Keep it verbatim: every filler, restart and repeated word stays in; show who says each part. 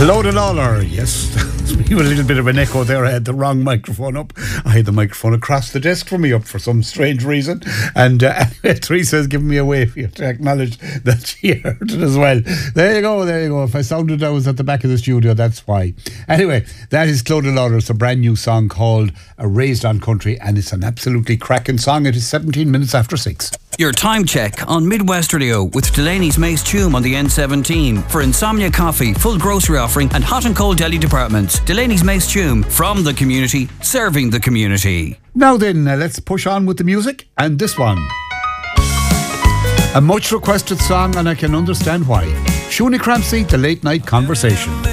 Speaker 1: Loaded Lawler, yes. We had a little bit of an echo there. I had the wrong microphone up. I had the microphone across the desk from me up for some strange reason. And uh, Teresa has given me a wave here to acknowledge that she heard it as well. There you go, there you go. If I sounded I was at the back of the studio, that's why. Anyway, that is Loaded Lawler. It's a brand new song called Raised on Country, and it's an absolutely cracking song. It is seventeen minutes after six.
Speaker 2: Your time check on Midwest Radio with Delaney's Mace Tume on the N seventeen for Insomnia Coffee, full grocery offering and hot and cold deli departments. Delaney's Mace Tume, from the community, serving the community.
Speaker 1: Now then, uh, let's push on with the music, and this one. A much requested song, and I can understand why. Shuni Crampsey, The Late Night Conversation.